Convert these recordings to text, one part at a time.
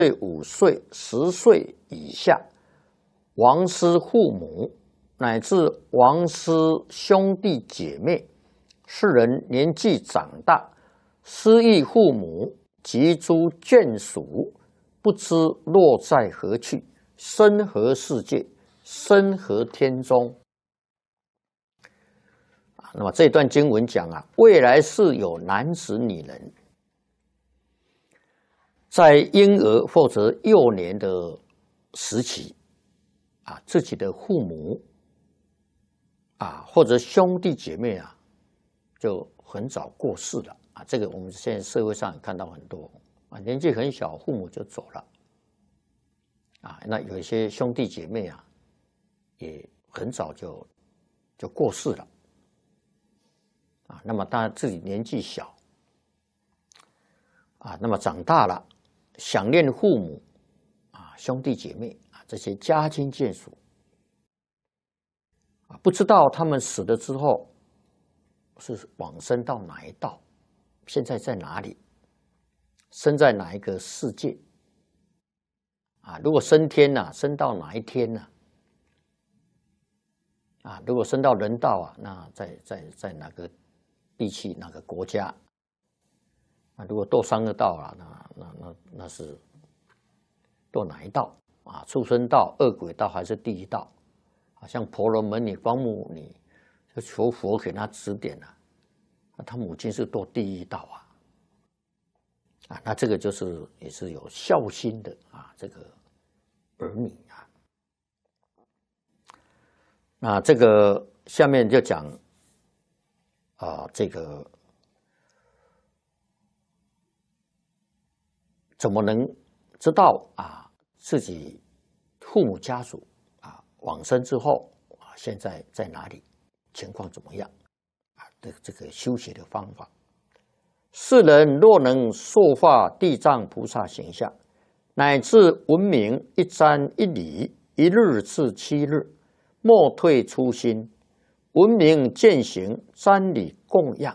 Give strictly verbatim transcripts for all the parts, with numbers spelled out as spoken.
五岁、十岁以下，亡失父母乃至亡失兄弟姐妹，是人年纪长大，失忆父母及诸眷属，不知落在何去，身何世界，身何天中。那么这段经文讲啊，未来是有男子女人，在婴儿或者幼年的时期，啊，自己的父母啊，或者兄弟姐妹啊，就很早过世了啊。这个我们现在社会上看到很多啊，年纪很小，父母就走了啊。那有一些兄弟姐妹啊，也很早就就过世了啊。那么他自己年纪小啊，那么长大了，想念父母啊、兄弟姐妹啊这些家亲眷属啊，不知道他们死了之后是往生到哪一道，现在在哪里，生在哪一个世界啊？如果升天呢、啊，升到哪一天呢、啊？啊，如果升到人道啊，那在在在哪个地区、哪个国家？啊，如果堕三恶道啊，那那那那是堕哪一道啊？畜生道、恶鬼道还是地狱道？啊，像婆罗门女、光目女，就求佛给他指点啊。那他母亲是堕地狱道啊，啊，那这个就是也是有孝心的啊，这个儿女啊。那这个下面就讲啊，这个怎么能知道啊自己父母家属啊往生之后啊现在在哪里，情况怎么样啊？的这个修学的方法，世人若能塑化地藏菩萨形象，乃至闻名一瞻一礼，一日至七日，莫退初心，闻名践行，瞻礼供养。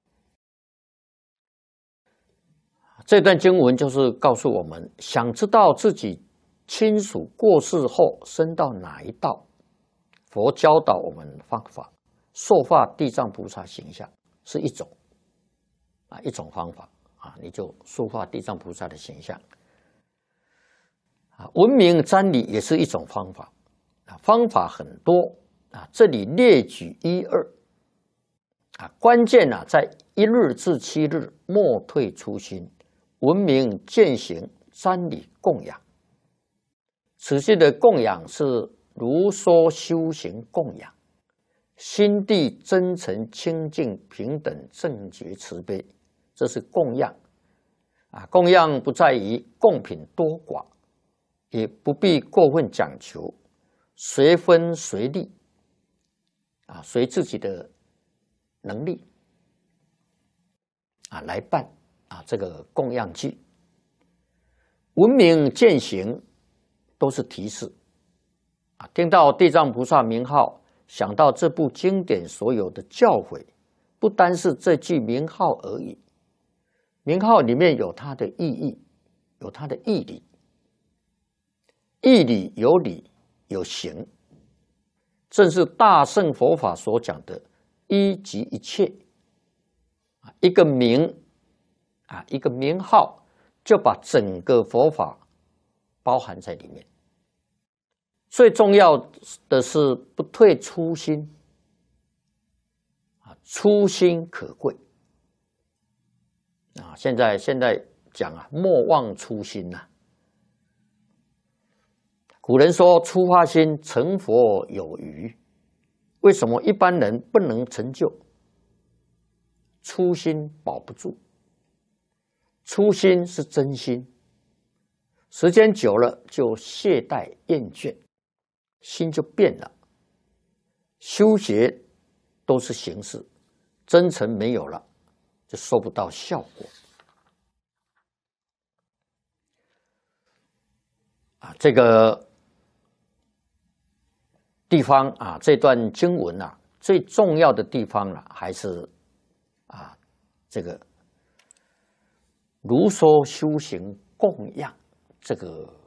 这段经文就是告诉我们，想知道自己亲属过世后升到哪一道，佛教导我们方法，塑化地藏菩萨形象是一种啊一种方法啊，你就塑化地藏菩萨的形象啊。闻名瞻礼也是一种方法啊，方法很多啊，这里列举一二啊，关键啊在一日至七日，莫退初心。闻名践行，瞻礼供养。此句的供养是如说修行供养，心地真诚清净平等正觉慈悲，这是供养啊。供养不在于供品多寡，也不必过分讲求，随分随力啊，随自己的能力啊来办。啊，这个供养句，闻名践行都是提示啊。听到地藏菩萨名号，想到这部经典所有的教诲，不单是这句名号而已。名号里面有它的意义，有它的义理。义理有理有行，正是大乘佛法所讲的一即一切啊，一个名。啊，一个名号就把整个佛法包含在里面。最重要的是不退初心啊，初心可贵啊。现在现在讲啊，莫忘初心呐、啊。古人说初发心成佛有余，为什么一般人不能成就？初心保不住。初心是真心，时间久了就懈怠厌倦，心就变了。修学都是形式，真诚没有了，就收不到效果。啊，这个地方啊，这段经文啊，最重要的地方啊，还是啊，这个。如说修行供养这个